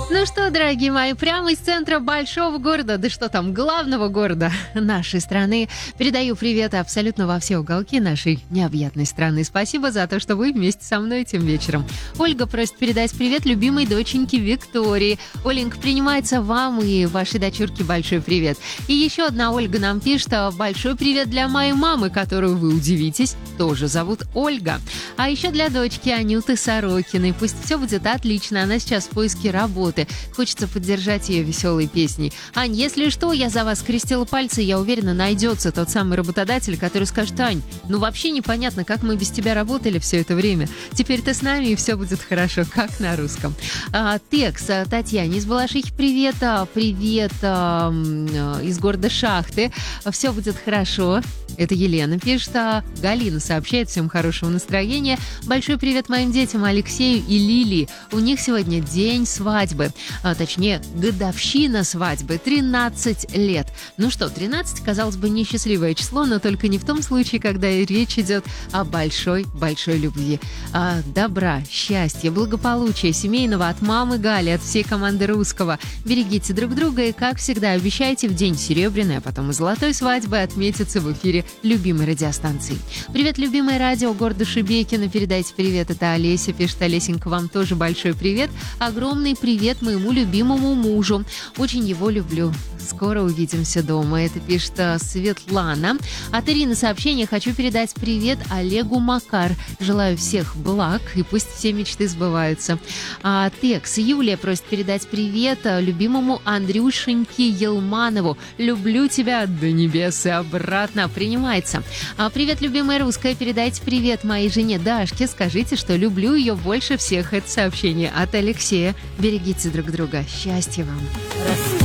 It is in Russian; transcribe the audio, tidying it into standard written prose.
Ну что, дорогие мои, прямо из центра большого города, да что там, главного города нашей страны, передаю привет абсолютно во все уголки нашей необъятной страны. Спасибо за то, что вы вместе со мной этим вечером. Ольга просит передать привет любимой доченьке Виктории. Оленька, принимается вам и вашей дочурке большой привет. И еще одна Ольга нам пишет: большой привет для моей мамы, которую вы удивитесь, тоже зовут Ольга. А еще для дочки Анюты Сорокиной. Пусть все будет отлично, она сейчас в поиске работы. Хочется поддержать ее веселой песней. Ань, если что, я за вас скрестила пальцы, я уверена, найдется тот самый работодатель, который скажет: Ань, ну вообще непонятно, как мы без тебя работали все это время. Теперь ты с нами, и все будет хорошо, как на русском. Текст Татьяне из Балашихи привет. Привет из города Шахты. Все будет хорошо. Это Елена пишет. Галина сообщает: всем хорошего настроения. Большой привет моим детям Алексею и Лилии. У них сегодня день свадьбы. Точнее, годовщина свадьбы. 13 лет. Ну что, 13, казалось бы, несчастливое число, но только не в том случае, когда речь идет о большой-большой любви. Добра, счастья, благополучия семейного от мамы Гали, от всей команды Русского. Берегите друг друга и, как всегда, обещайте в день серебряной, а потом и золотой свадьбы отметиться в эфире любимой радиостанции. Привет, любимое радио города Шебекино. Передайте привет. Это Олеся пишет. Олесенька, вам тоже большой привет. Огромный привет моему любимому мужу. Очень его люблю. Скоро увидимся дома. Это пишет Светлана. От Ирины сообщение: хочу передать привет Олегу Макар. Желаю всех благ и пусть все мечты сбываются. Текс Юлия просит передать привет любимому Андрюшеньке Елманову. Люблю тебя до небес и обратно. Принимается. Привет, любимая русская. Передайте привет моей жене Дашке. Скажите, что люблю ее больше всех. Это сообщение от Алексея. Берегите друг друга. Счастья вам.